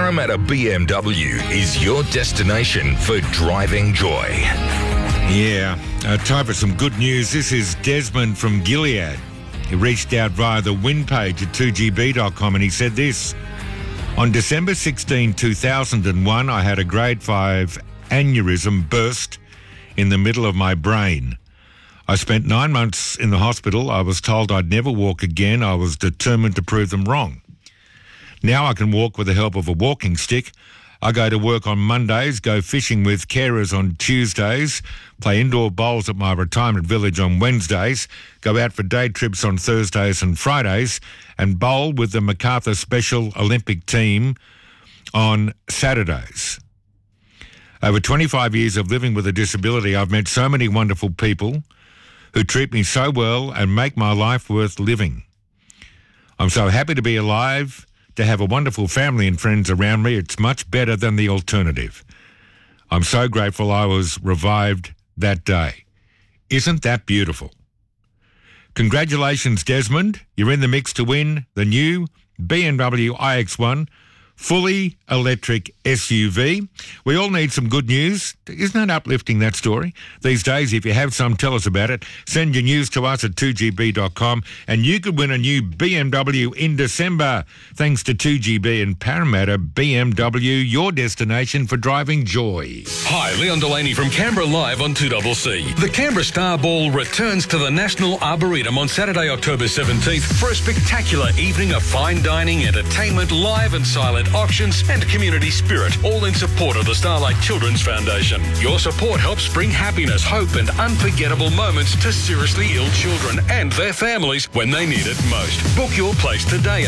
Parramatta BMW is your destination for driving joy. Yeah, time for some good news. This is Desmond from Gilead. He reached out via the win page at 2gb.com and he said this. On December 16, 2001, I had a grade 5 aneurysm burst in the middle of my brain. I spent 9 months in the hospital. I was told I'd never walk again. I was determined to prove them wrong. Now I can walk with the help of a walking stick. I go to work on Mondays, go fishing with carers on Tuesdays, play indoor bowls at my retirement village on Wednesdays, go out for day trips on Thursdays and Fridays, and bowl with the MacArthur Special Olympic team on Saturdays. Over 25 years of living with a disability, I've met so many wonderful people who treat me so well and make my life worth living. I'm so happy to be alive, to have a wonderful family and friends around me. It's much better than the alternative. I'm so grateful I was revived that day. Isn't that beautiful? Congratulations, Desmond. You're in the mix to win the new BMW iX1 fully electric SUV. We all need some good news. Isn't that uplifting, that story? These days, if you have some, tell us about it. Send your news to us at 2gb.com and you could win a new BMW in December. Thanks to 2GB and Parramatta BMW, your destination for driving joy. Hi, Leon Delaney from Canberra Live on 2CC. The Canberra Star Ball returns to the National Arboretum on Saturday, October 17th for a spectacular evening of fine dining, entertainment, live and silent auctions and community spirit, all in support of the Starlight Children's Foundation. Your support helps bring happiness, hope and unforgettable moments to seriously ill children and their families when they need it most. Book your place today at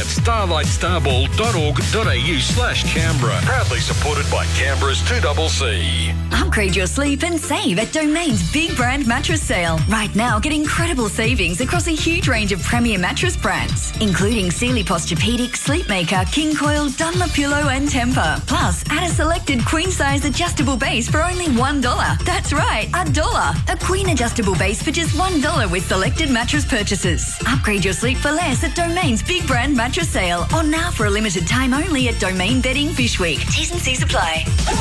starlightstarBall.org.au/Canberra. Proudly supported by Canberra's 2CC. Upgrade your sleep and save at Domain's Big Brand Mattress Sale. Right now, get incredible savings across a huge range of premier mattress brands, including Sealy Posturepedic, Sleepmaker, King Coil, Dunlop Pillow and Temper. Plus, add a selected queen-size adjustable base for only $1. That's right, $1. A queen adjustable base for just $1 with selected mattress purchases. Upgrade your sleep for less at Domain's Big Brand Mattress Sale. On now for a limited time only at Domain Bedding Fish Week. T's and C's apply.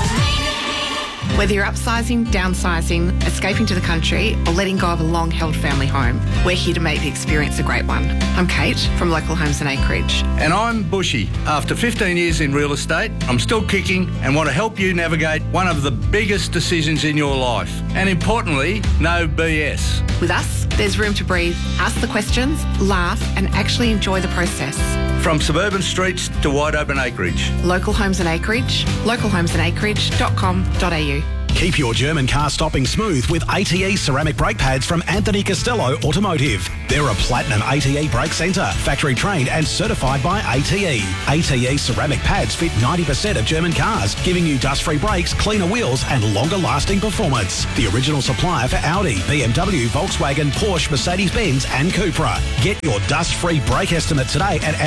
Whether you're upsizing, downsizing, escaping to the country, or letting go of a long-held family home, we're here to make the experience a great one. I'm Kate from Local Homes and Acreage. And I'm Bushy. After 15 years in real estate, I'm still kicking and want to help you navigate one of the biggest decisions in your life. And importantly, no BS. With us, there's room to breathe, ask the questions, laugh, and actually enjoy the process. From suburban streets to wide open acreage. Local Homes and Acreage, localhomesandacreage.com.au. Keep your German car stopping smooth with ATE ceramic brake pads from Anthony Costello Automotive. They're a platinum ATE brake centre, factory trained and certified by ATE. ATE ceramic pads fit 90% of German cars, giving you dust-free brakes, cleaner wheels and longer-lasting performance. The original supplier for Audi, BMW, Volkswagen, Porsche, Mercedes-Benz and Cupra. Get your dust-free brake estimate today at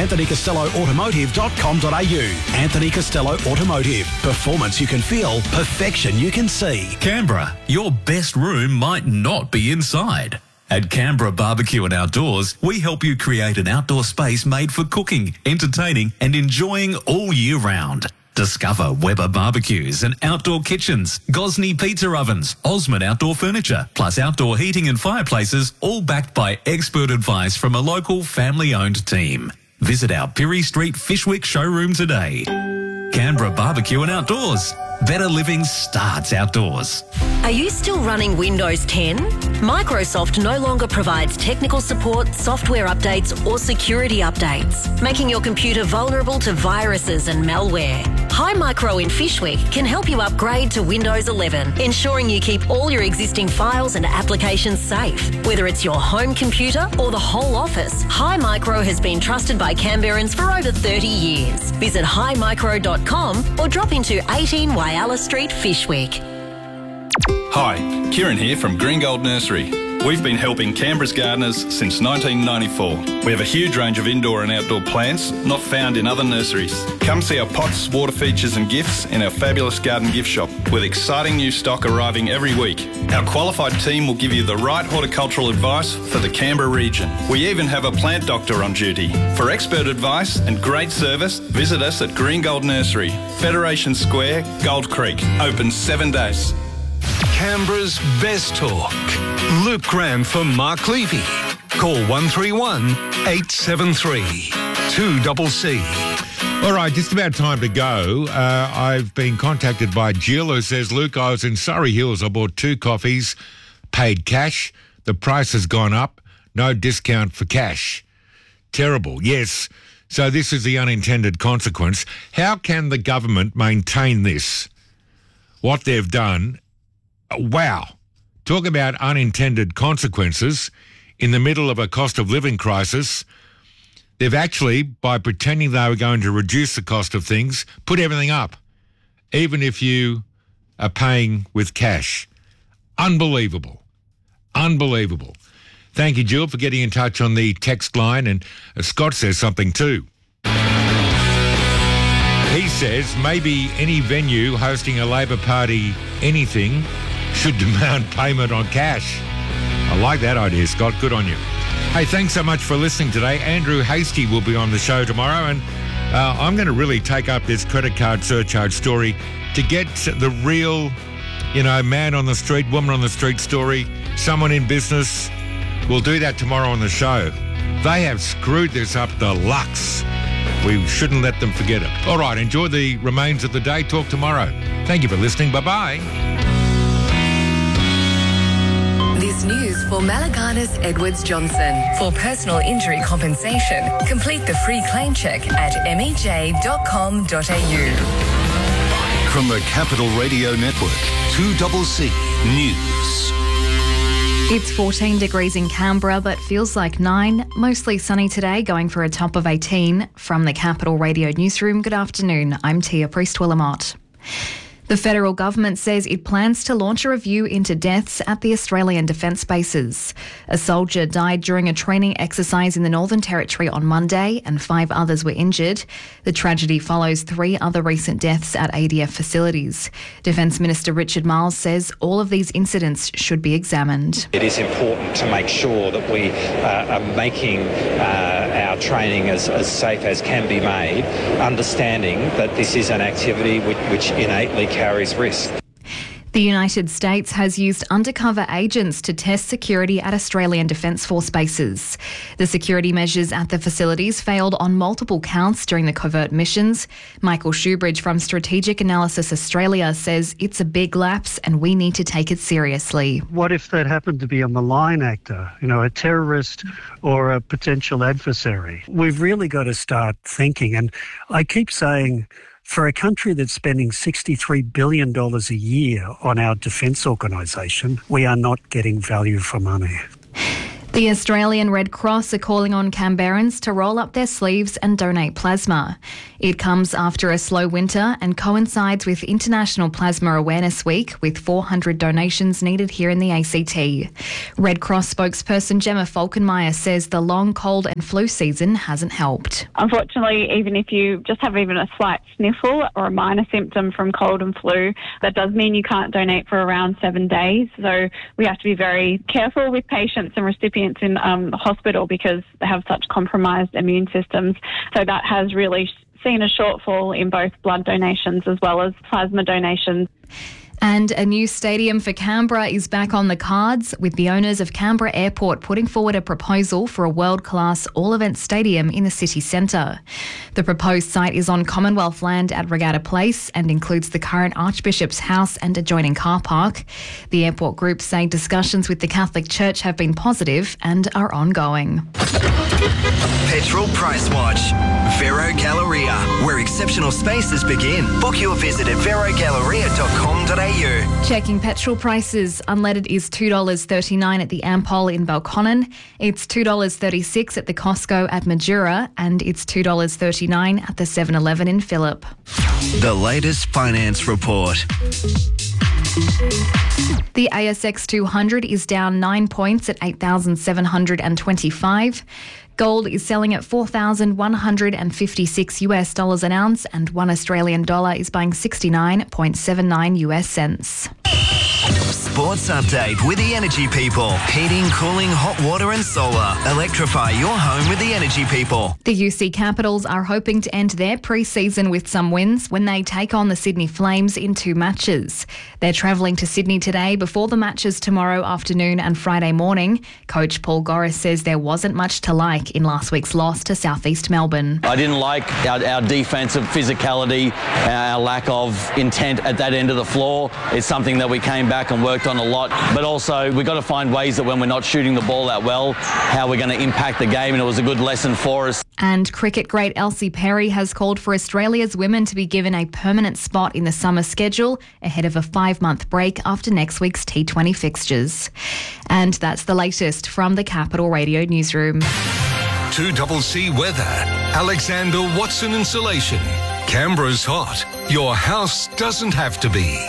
anthonycostelloautomotive.com.au. Anthony Costello Automotive. Performance you can feel, perfection you can see. Canberra, your best room might not be inside. At Canberra Barbecue and Outdoors, we help you create an outdoor space made for cooking, entertaining and enjoying all year round. Discover Weber barbecues and outdoor kitchens, Gosney pizza ovens, Osmond outdoor furniture, plus outdoor heating and fireplaces, all backed by expert advice from a local family-owned team. Visit our Pirie Street Fishwick showroom today. Canberra Barbecue and Outdoors. Better living starts outdoors. Are you still running Windows 10? Microsoft no longer provides technical support, software updates or security updates, making your computer vulnerable to viruses and malware. Hi Micro in Fishwick can help you upgrade to Windows 11, ensuring you keep all your existing files and applications safe. Whether it's your home computer or the whole office, Hi Micro has been trusted by Canberrans for over 30 years. Visit highmicro.com or drop into 18 Whyalla Street, Fishwick. Hi, Kieran here from Green Gold Nursery. We've been helping Canberra's gardeners since 1994. We have a huge range of indoor and outdoor plants not found in other nurseries. Come see our pots, water features and gifts in our fabulous garden gift shop with exciting new stock arriving every week. Our qualified team will give you the right horticultural advice for the Canberra region. We even have a plant doctor on duty. For expert advice and great service, visit us at Green Gold Nursery, Federation Square, Gold Creek. Open 7 days. Canberra's best talk. Luke Graham for Mark Levy. Call 131 873 2CC. All right, just about time to go. I've been contacted by Jill who says, Luke, I was in Surrey Hills. I bought 2 coffees, paid cash. The price has gone up. No discount for cash. Terrible. Yes. So this is the unintended consequence. How can the government maintain this? What they've done, wow. Talk about unintended consequences in the middle of a cost of living crisis. They've actually, by pretending they were going to reduce the cost of things, put everything up, even if you are paying with cash. Unbelievable. Unbelievable. Thank you, Jill, for getting in touch on the text line. And Scott says something too. He says maybe any venue hosting a Labor Party anything should demand payment on cash. I like that idea, Scott. Good on you. Hey, thanks so much for listening today. Andrew Hasty will be on the show tomorrow, and I'm going to really take up this credit card surcharge story to get the real, man on the street, woman on the street story, someone in business. We'll do that tomorrow on the show. They have screwed this up deluxe. We shouldn't let them forget it. All right, enjoy the remains of the day. Talk tomorrow. Thank you for listening. Bye-bye. This news for Malaganas Edwards Johnson. For personal injury compensation, complete the free claim check at mej.com.au. From the Capital Radio Network, 2CC News. It's 14 degrees in Canberra, but feels like 9. Mostly sunny today, going for a top of 18. From the Capital Radio Newsroom, good afternoon. I'm Tia Priest-Willamott. The federal government says it plans to launch a review into deaths at the Australian Defence bases. A soldier died during a training exercise in the Northern Territory on Monday and 5 others were injured. The tragedy follows 3 other recent deaths at ADF facilities. Defence Minister Richard Marles says all of these incidents should be examined. It is important to make sure that we are making our training as safe as can be made, understanding that this is an activity which innately carries risk. The United States has used undercover agents to test security at Australian Defence Force bases. The security measures at the facilities failed on multiple counts during the covert missions. Michael Shoebridge from Strategic Analysis Australia says it's a big lapse and we need to take it seriously. What if that happened to be a malign actor, a terrorist or a potential adversary? We've really got to start thinking, and I keep saying, for a country that's spending $63 billion a year on our defence organisation, we are not getting value for money. The Australian Red Cross are calling on Canberrans to roll up their sleeves and donate plasma. It comes after a slow winter and coincides with International Plasma Awareness Week, with 400 donations needed here in the ACT. Red Cross spokesperson Gemma Falkenmeyer says the long cold and flu season hasn't helped. Unfortunately, even if you just have even a slight sniffle or a minor symptom from cold and flu, that does mean you can't donate for around 7 days. So we have to be very careful with patients and recipients in hospital because they have such compromised immune systems. So that has really seen a shortfall in both blood donations as well as plasma donations. And a new stadium for Canberra is back on the cards, with the owners of Canberra Airport putting forward a proposal for a world-class all-event stadium in the city centre. The proposed site is on Commonwealth land at Regatta Place and includes the current Archbishop's House and adjoining car park. The airport group say discussions with the Catholic Church have been positive and are ongoing. Petrol Price Watch. Vero Galleria, where exceptional spaces begin. Book your visit at verogalleria.com.au. Checking petrol prices. Unleaded is $2.39 at the Ampol in Belconnen. It's $2.36 at the Costco at Majura, and it's $2.39 at the 7-Eleven in Phillip. The latest finance report. The ASX 200 is down 9 points at 8,725. Gold is selling at $4,156 an ounce, and $1 Australian dollar is buying 69.79 US cents. Sports update with the Energy People. Heating, cooling, hot water and solar. Electrify your home with the Energy People. The UC Capitals are hoping to end their pre-season with some wins when they take on the Sydney Flames in 2 matches. They're travelling to Sydney today before the matches tomorrow afternoon and Friday morning. Coach Paul Goris says there wasn't much to like in last week's loss to Southeast Melbourne. I didn't like our defensive physicality, our lack of intent at that end of the floor. It's something that we came back and worked on a lot, but also we've got to find ways that when we're not shooting the ball that well, how we're going to impact the game, and it was a good lesson for us. And cricket great Elsie Perry has called for Australia's women to be given a permanent spot in the summer schedule ahead of a 5-month break after next week's T20 fixtures. And that's the latest from the Capital Radio newsroom. 2CC weather. Alexander Watson Insulation. Canberra's hot. Your house doesn't have to be.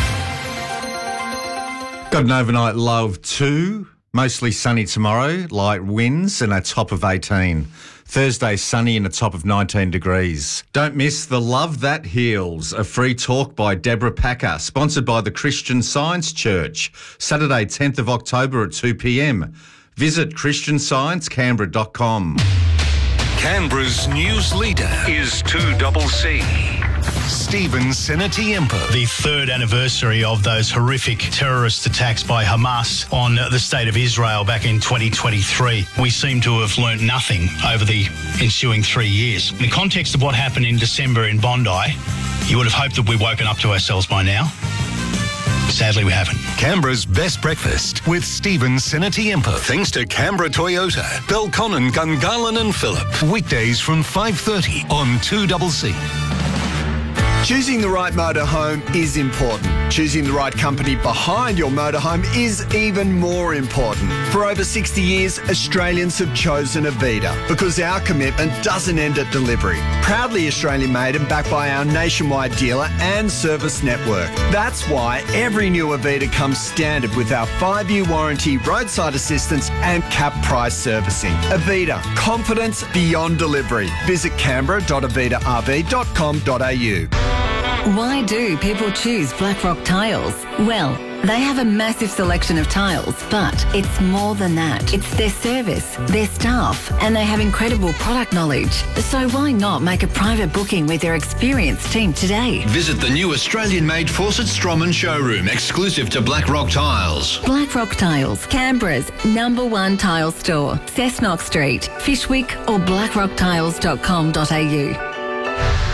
Got an overnight low of 2. Mostly sunny tomorrow, light winds and a top of 18. Thursday sunny and a top of 19 degrees. Don't miss the Love That Heals, a free talk by Deborah Packer, sponsored by the Christian Science Church. Saturday 10th of October at 2 p.m. Visit christiansciencecanberra.com. Canberra's news leader is 2CC. Stephen Senatiempo. The 3rd anniversary of those horrific terrorist attacks by Hamas on the state of Israel back in 2023. We seem to have learnt nothing over the ensuing 3 years. In the context of what happened in December in Bondi, you would have hoped that we'd woken up to ourselves by now. Sadly, we haven't. Canberra's best breakfast with Stephen Senatiempo. Thanks to Canberra Toyota, Belconnen, Gungahlin and Phillip. Weekdays from 5:30 on 2CC. Choosing the right motorhome is important. Choosing the right company behind your motorhome is even more important. For over 60 years, Australians have chosen Avita because our commitment doesn't end at delivery. Proudly Australian made and backed by our nationwide dealer and service network. That's why every new Avita comes standard with our 5-year warranty, roadside assistance and cap price servicing. Avita, confidence beyond delivery. Visit canberra.avitarv.com.au. Why do people choose Blackrock Tiles? Well, they have a massive selection of tiles, but it's more than that. It's their service, their staff, and they have incredible product knowledge. So why not make a private booking with their experienced team today? Visit the new Australian-made Fawcett Stroman showroom, exclusive to Blackrock Tiles. Blackrock Tiles, Canberra's #1 tile store. Cessnock Street, Fishwick or blackrocktiles.com.au.